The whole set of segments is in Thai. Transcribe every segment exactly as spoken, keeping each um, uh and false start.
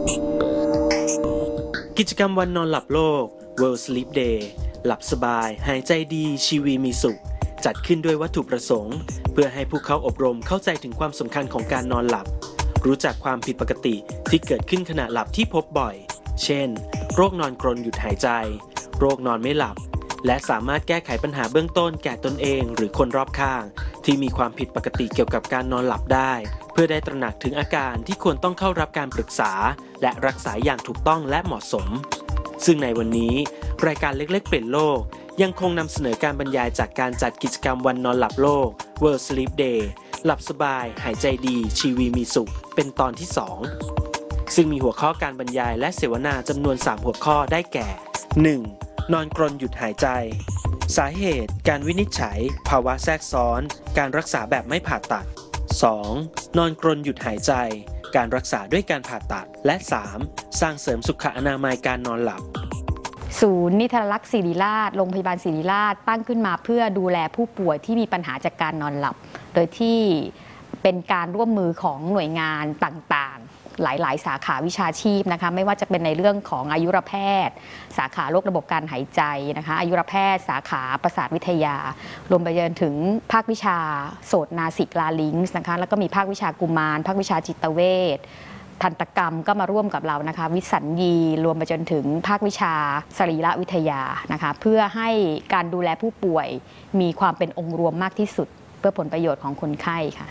กิจกรรมวันนอนหลับโลก World Sleep Day หลับสบายหายใจดีชีวีมีสุขจัดขึ้นด้วยวัตถุประสงค์เพื่อให้ผู้เข้าอบรมเข้าใจถึงความสำคัญของการนอนหลับรู้จักความผิดปกติที่เกิดขึ้นขณะหลับที่พบบ่อยเช่นโรคนอนกรนหยุดหายใจโรคนอนไม่หลับและสามารถแก้ไขปัญหาเบื้องต้นแก่ตนเองหรือคนรอบข้างที่มีความผิดปกติเกี่ยวกับการนอนหลับได้เพื่อได้ตระหนักถึงอาการที่ควรต้องเข้ารับการปรึกษาและรักษาอย่างถูกต้องและเหมาะสมซึ่งในวันนี้รายการเล็กๆเปลี่ยนโลกยังคงนำเสนอการบรรยายจากการจัดกิจกรรมวันนอนหลับโลก World Sleep Day หลับสบายหายใจดีชีวีมีสุขเป็นตอนที่สองซึ่งมีหัวข้อการบรรยายและเสวนาจำนวนสามหัวข้อได้แก่ หนึ่ง. นอนกรนหยุดหายใจสาเหตุการวินิจฉัยภาวะแทรกซ้อนการรักษาแบบไม่ผ่าตัด สอง. นอนกรนหยุดหายใจการรักษาด้วยการผ่าตัดและ สาม. สร้างเสริมสุขอนามัยการนอนหลับศูนย์นิทรรศลักษณ์ศิริราชโรงพยาบาลศิริราชตั้งขึ้นมาเพื่อดูแลผู้ป่วยที่มีปัญหาจากการนอนหลับโดยที่เป็นการร่วมมือของหน่วยงานต่างๆหลายๆสาขาวิชาชีพนะคะไม่ว่าจะเป็นในเรื่องของอายุรแพทย์สาขาโรคระบบการหายใจนะคะอายุรแพทย์สาขาประสาทวิทยารวมไปจนถึงภาควิชาโสตนาสิกลาลิงส์นะคะแล้วก็มีภาควิชากุมารภาควิชาจิตเวชทันตกรรมก็มาร่วมกับเรานะคะวิสัญญีรวมไปจนถึงภาควิชาสรีรวิทยานะคะเพื่อให้การดูแลผู้ป่วยมีความเป็นองค์รวมมากที่สุดเพื่อผลประโยชน์ของคนไข้ค่ะ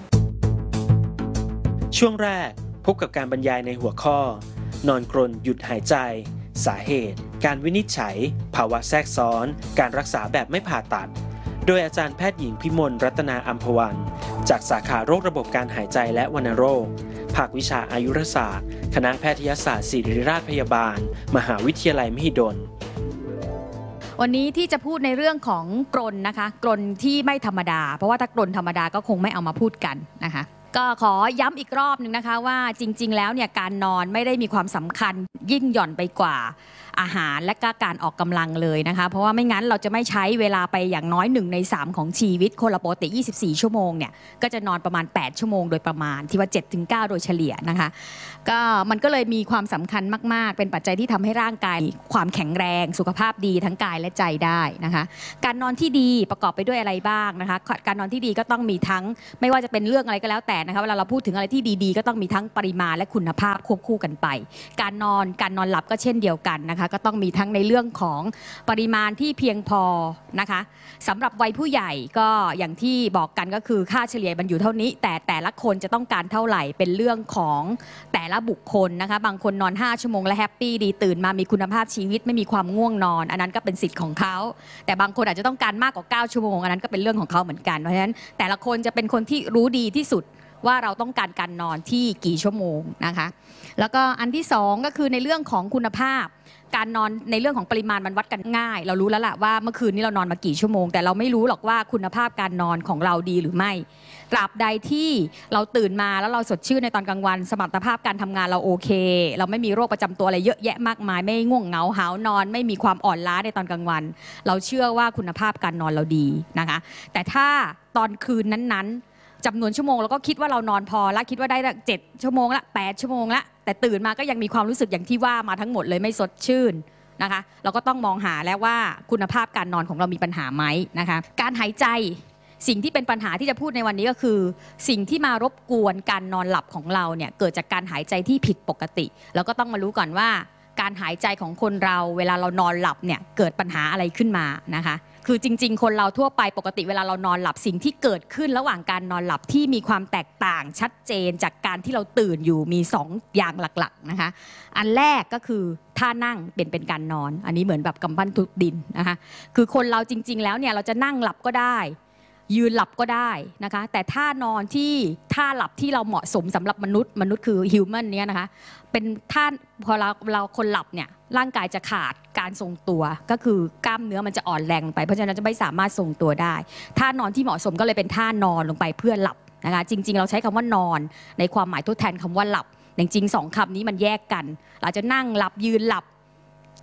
ช่วงแรกพบกับการบรรยายในหัวข้อนอนกรนหยุดหายใจสาเหตุการวินิจฉัยภาวะแทรกซ้อนการรักษาแบบไม่ผ่าตัดโดยอาจารย์แพทย์หญิงพิมลรัตนาอัมพวันจากสาขาโรคระบบการหายใจและวัณโรคภาควิชาอายุรศาสตร์คณะแพทยศาสตร์ศิริราชพยาบาลมหาวิทยาลัยมหิดลวันนี้ที่จะพูดในเรื่องของกรนนะคะกรนที่ไม่ธรรมดาเพราะว่าถ้ากรนธรรมดาก็คงไม่เอามาพูดกันนะคะก็ขอย้ำอีกรอบหนึ่งนะคะว่าจริงๆแล้วเนี่ยการนอนไม่ได้มีความสำคัญยิ่งหย่อนไปกว่าอาหารและก็การออกกำลังเลยนะคะเพราะว่าไม่งั้นเราจะไม่ใช้เวลาไปอย่างน้อยหนึ่งในสามของชีวิตคนละปกติยี่สิบสี่ชั่วโมงเนี่ยก็จะนอนประมาณแปดชั่วโมงโดยประมาณที่ว่า เจ็ดถึงเก้า โดยเฉลี่ยนะคะก็มันก็เลยมีความสำคัญมากๆเป็นปัจจัยที่ทำให้ร่างกายความแข็งแรงสุขภาพดีทั้งกายและใจได้นะคะการนอนที่ดีประกอบไปด้วยอะไรบ้างนะคะการนอนที่ดีก็ต้องมีทั้งไม่ว่าจะเป็นเรื่องอะไรก็แล้วแต่นะคะเวลาเราพูดถึงอะไรที่ดีๆก็ต้องมีทั้งปริมาณและคุณภาพควบคู่กันไปการนอนการนอนหลับก็เช่นเดียวกันนะคะก็ต้องมีทั้งในเรื่องของปริมาณที่เพียงพอนะคะสำหรับวัยผู้ใหญ่ก็อย่างที่บอกกันก็คือค่าเฉลี่ยมันอยู่เท่านี้แต่แต่ละคนจะต้องการเท่าไหร่เป็นเรื่องของแต่ละบุคคลนะคะบางคนนอนห้าชั่วโมงและแฮปปี้ดีตื่นมามีคุณภาพชีวิตไม่มีความง่วงนอนอันนั้นก็เป็นสิทธิ์ของเขาแต่บางคนอาจจะต้องการมากกว่าเก้าชั่วโมงอันนั้นก็เป็นเรื่องของเขาเหมือนกันเพราะฉะนั้นแต่ละคนจะเป็นคนที่รู้ดีที่สุดว่าเราต้องการการนอนที่กี่ชั่วโมงนะคะแล้วก็อันที่สองก็คือในเรื่องของคุณภาพการนอนในเรื่องของปริมาณมันวัดกันง่ายเรารู้แล้วล่ะว่าเมื่อคืนนี้เรานอนมากี่ชั่วโมงแต่เราไม่รู้หรอกว่าคุณภาพการนอนของเราดีหรือไม่ตราบใดที่เราตื่นมาแล้วเราสดชื่นในตอนกลางวันสมรรถภาพการทำงานเราโอเคเราไม่มีโรคประจำตัวอะไรเยอะแยะมากมายไม่ง่วงเหงาหาวนอนไม่มีความอ่อนล้าในตอนกลางวันเราเชื่อว่าคุณภาพการนอนเราดีนะคะแต่ถ้าตอนคืนนั้นๆจำนวนชั่วโมงเราก็คิดว่าเรานอนพอละคิดว่าได้เจ็ดชั่วโมงละแปดชั่วโมงละแต่ตื่นมาก็ยังมีความรู้สึกอย่างที่ว่ามาทั้งหมดเลยไม่สดชื่นนะคะเราก็ต้องมองหาแล้วว่าคุณภาพการนอนของเรามีปัญหาไหมนะคะการหายใจสิ่งที่เป็นปัญหาที่จะพูดในวันนี้ก็คือสิ่งที่มารบกวนการนอนหลับของเราเนี่ยเกิดจากการหายใจที่ผิดปกติแล้วก็ต้องมารู้ก่อนว่าการหายใจของคนเราเวลาเรานอนหลับเนี่ยเกิดปัญหาอะไรขึ้นมานะคะคือจริงๆคนเราทั่วไปปกติเวลาเรานอนหลับสิ่งที่เกิดขึ้นระหว่างการนอนหลับที่มีความแตกต่างชัดเจนจากการที่เราตื่นอยู่มีสองอย่างหลักๆนะคะอันแรกก็คือท่านั่งเป็นเป็นการนอนอันนี้เหมือนแบบกำปั้นทุบดินนะคะคือคนเราจริงๆแล้วเนี่ยเราจะนั่งหลับก็ได้ยืนหลับก็ได้นะคะแต่ท่านอนที่ท่าหลับที่เราเหมาะสมสำหรับมนุษย์มนุษย์คือฮิวแมนเนี่ยนะคะเป็นท่าพอเราเราคนหลับเนี่ยร่างกายจะขาดการทรงตัวก็คือกล้ามเนื้อมันจะอ่อนแรงลงไปเพราะฉะนั้นจะไม่สามารถทรงตัวได้ท่านอนที่เหมาะสมก็เลยเป็นท่านอนลงไปเพื่อหลับนะคะจริงๆเราใช้คำว่านอนในความหมายทดแทนคำว่าหลับจริงๆสองคำนี้มันแยกกันเราจะนั่งหลับยืนหลับ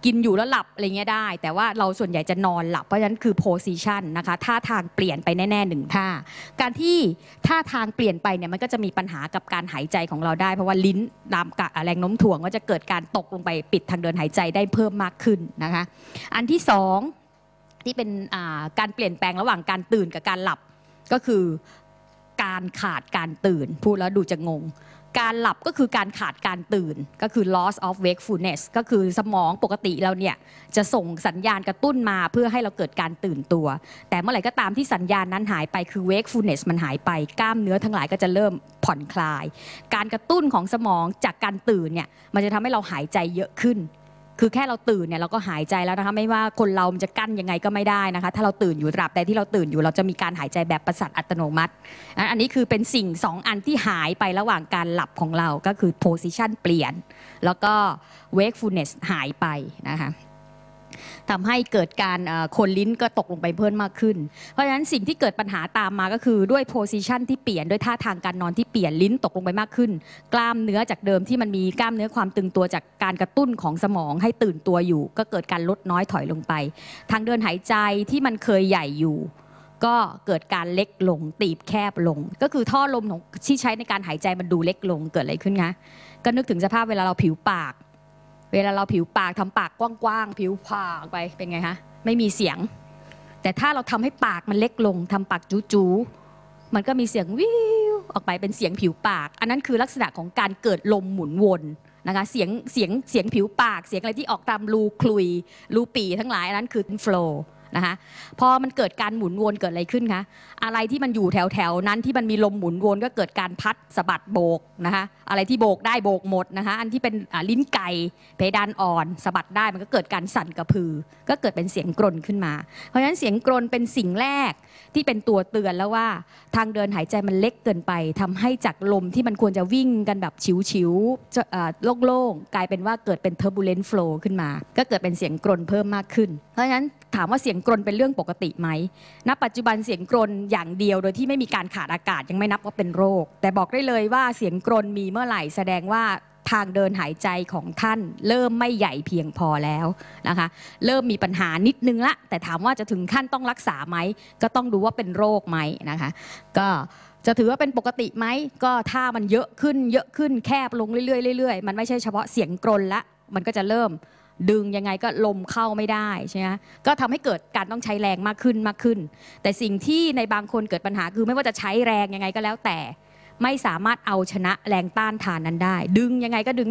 กินอยู่แล้วหลับอะไรเงี้ยได้แต่ว่าเราส่วนใหญ่จะนอนหลับเพราะฉะนั้นคือ position นะคะท่าทางเปลี่ยนไปแน่ๆหนึ่งท่าการที่ท่าทางเปลี่ยนไปเนี่ยมันก็จะมีปัญหากับการหายใจของเราได้เพราะว่าลิ้นตามกะแรงโน้มถ่วงก็จะเกิดการตกลงไปปิดทางเดินหายใจได้เพิ่มมากขึ้นนะคะอันที่สองที่เป็นการเปลี่ยนแปลงระหว่างการตื่นกับการหลับก็คือการขาดการตื่นพูดแล้วดูจะงงการหลับก็คือการขาดการตื่นก็คือ loss of wakefulness ก็คือสมองปกติเราเนี่ยจะส่งสัญญาณกระตุ้นมาเพื่อให้เราเกิดการตื่นตัวแต่เมื่อไหร่ก็ตามที่สัญญาณนั้นหายไปคือ wakefulness มันหายไปกล้ามเนื้อทั้งหลายก็จะเริ่มผ่อนคลายการกระตุ้นของสมองจากการตื่นเนี่ยมันจะทำให้เราหายใจเยอะขึ้นคือแค่เราตื่นเนี่ยเราก็หายใจแล้วนะคะไม่ว่าคนเรามันจะกั้นยังไงก็ไม่ได้นะคะถ้าเราตื่นอยู่ตราบใดที่เราตื่นอยู่เราจะมีการหายใจแบบประสาทอัตโนมัติอันนี้คือเป็นสิ่งสองอันที่หายไประหว่างการหลับของเราก็คือ position เปลี่ยนแล้วก็ wakefulness หายไปนะคะทำให้เกิดการโคนลิ้นก็ตกลงไปเพิ่มมากขึ้นเพราะฉะนั้นสิ่งที่เกิดปัญหาตามมาก็คือด้วยโพซิชันที่เปลี่ยนด้วยท่าทางการนอนที่เปลี่ยนลิ้นตกลงไปมากขึ้นกล้ามเนื้อจากเดิมที่มันมีกล้ามเนื้อความตึงตัวจากการกระตุ้นของสมองให้ตื่นตัวอยู่ก็เกิดการลดน้อยถอยลงไปทางเดินหายใจที่มันเคยใหญ่อยู่ก็เกิดการเล็กลงตีบแคบลงก็คือท่อลมที่ใช้ในการหายใจมันดูเล็กลงเกิดอะไรขึ้นคะก็นึกถึงสภาพเวลาเราผิวปากเวลาเราผิวปากทำปากกว้างๆผิวปากไปเป็นไงคะไม่มีเสียงแต่ถ้าเราทำให้ปากมันเล็กลงทำปากจู๋ๆมันก็มีเสียงวิวออกไปเป็นเสียงผิวปากอันนั้นคือลักษณะของการเกิดลมหมุนวนนะคะเสียงเสียงเสียงผิวปากเสียงอะไรที่ออกตามรูคลุยรูปี่ทั้งหลายอันนั้นคือ flow นะคะพอมันเกิดการหมุนวนเกิดอะไรขึ้นคะอะไรที่มันอยู่แถวแถวนั้นที่มันมีลมหมุนวนก็เกิดการพัดสะบัดโบกนะคะอะไรที่โบกได้โบกหมดนะคะอันที่เป็นลิ้นไก่เพดานอ่อนสะบัดได้มันก็เกิดการสั่นกระพือก็เกิดเป็นเสียงกรนขึ้นมาเพราะฉะนั้นเสียงกรนเป็นสิ่งแรกที่เป็นตัวเตือนแล้วว่าทางเดินหายใจมันเล็กเกินไปทำให้จากลมที่มันควรจะวิ่งกันแบบฉิวๆโล่งๆกลายเป็นว่าเกิดเป็น turbulent flow ขึ้นมาก็เกิดเป็นเสียงกรนเพิ่มมากขึ้นเพราะฉะนั้นถามว่าเสียงกรนเป็นเรื่องปกติไหมณปัจจุบันเสียงกรนอย่างเดียวโดยที่ไม่มีการขาดอากาศยังไม่นับว่าเป็นโรคแต่บอกได้เลยว่าเสียงกรนมีเมื่อไหร่แสดงว่าทางเดินหายใจของท่านเริ่มไม่ใหญ่เพียงพอแล้วนะคะเริ่มมีปัญหานิดนึงละแต่ถามว่าจะถึงขั้นต้องรักษาไหมก็ต้องดูว่าเป็นโรคไหมนะคะก็จะถือว่าเป็นปกติไหมก็ถ้ามันเยอะขึ้นเยอะขึ้นแคบลงเรื่อยๆเรื่อยๆมันไม่ใช่เฉพาะเสียงกรนละมันก็จะเริ่มดึงยังไงก็ลมเข้าไม่ได้ใช่ไหมก็ทำให้เกิดการต้องใช้แรงมากขึ้นมากขึ้นแต่สิ่งที่ในบางคนเกิดปัญหาคือไม่ว่าจะใช้แรงยังไงก็แล้วแต่ไม่สามารถเอาชนะแรงต้านทานนั้นได้ดึงยังไงก็ดึง